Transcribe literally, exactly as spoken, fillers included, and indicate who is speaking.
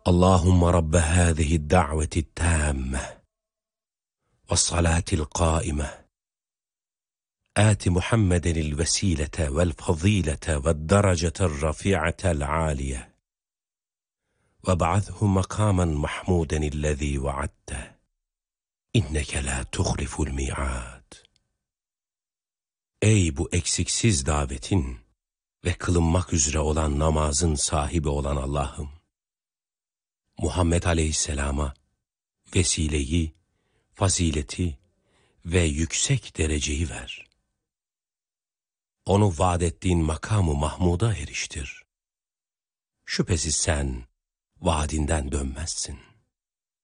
Speaker 1: Allahümme Rabbe hâzihi da'veti tâmme ve salâtil qâime آت محمدا الوسيلة والفضيلة والدرجة الرفيعة العالية وابعثه مقاما محمودا الذي وعدته إنك لا تخلف الميعاد. Ey bu eksiksiz davetin ve kılınmak üzere olan namazın sahibi olan Allah'ım, Muhammed Aleyhisselam'a vesileyi, fazileti ve yüksek dereceyi ver. Onu vaad ettiğin makamı Mahmud'a eriştir. Şüphesiz sen vaadinden dönmezsin.